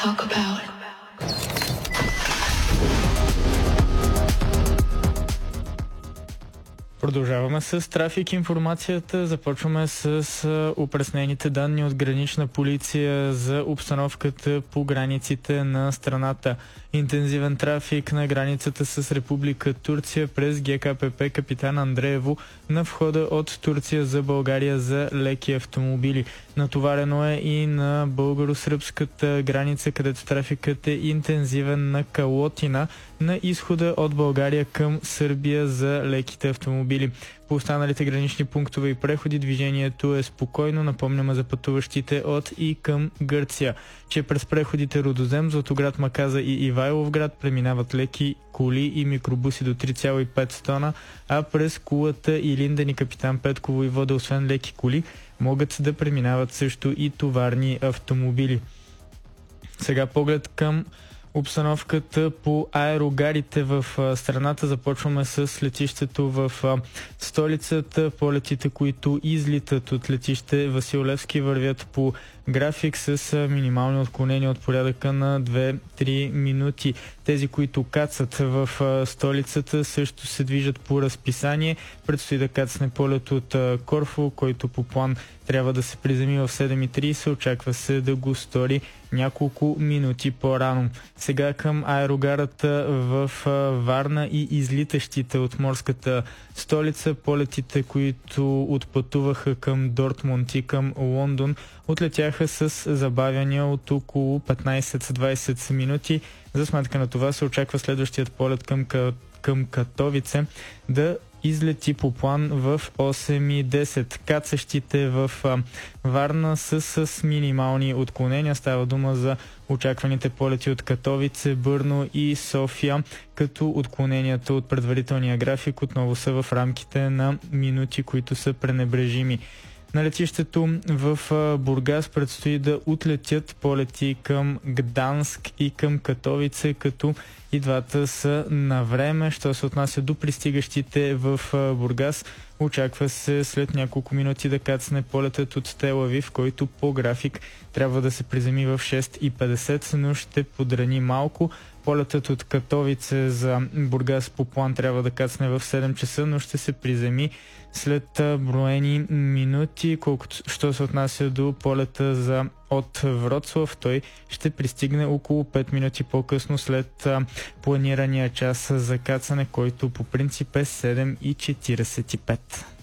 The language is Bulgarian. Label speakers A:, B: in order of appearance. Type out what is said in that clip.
A: talk about.
B: Продължаваме с трафик информацията. Започваме с упреснените данни от Гранична полиция за обстановката по границите на страната. Интензивен трафик на границата с Република Турция през ГКПП Капитан Андреево на входа от Турция за България за леки автомобили. Натоварено е и на българо-сръбската граница, където трафикът е интензивен на Калотина на изхода от България към Сърбия за леките автомобили. По останалите гранични пунктове и преходи движението е спокойно. Напомняме за пътуващите от и към Гърция, че през преходите Рудозем, Златоград, Маказа и Ивайловград преминават леки коли и микробуси до 3,5 тона, а през Кулата, Илинден и Капитан Петко Войвода, освен леки коли, могат да преминават също и товарни автомобили. Сега поглед към обстановката по аерогарите в страната. Започваме с летището в столицата. Полетите, които излитат от летище Васил Левски, вървят по график с минимални отклонения от порядъка на 2-3 минути. Тези, които кацат в столицата, също се движат по разписание. Предстои да кацне полет от Корфу, който по план трябва да се приземи в 7:30. Очаква се да го стори няколко минути по-рано. Сега към аерогарата в Варна и излитащите от морската столица. Полетите, които отпътуваха към Дортмунд и към Лондон, отлетяха с забавяния от около 15-20 минути. За сметка на това се очаква следващият полет към Катовице да излети по план в 8:10. Кацащите в Варна са с минимални отклонения. Става дума за очакваните полети от Катовице, Бърно и София, като отклоненията от предварителния график отново са в рамките на минути, които са пренебрежими. На летището в Бургас предстои да отлетят полети към Гданск и към Катовице, като и двата са на време. Що се отнася до пристигащите в Бургас, очаква се след няколко минути да кацне полетът от Тел Авив, който по график трябва да се приземи в 6:50, но ще подрани малко. Полетът от Катовице за Бургас по план трябва да кацне в 7 часа, но ще се приземи след броени минути. Що се отнася до полета от Вроцлав, той ще пристигне около 5 минути по-късно след планирания час за кацане, който по принцип е 7:45.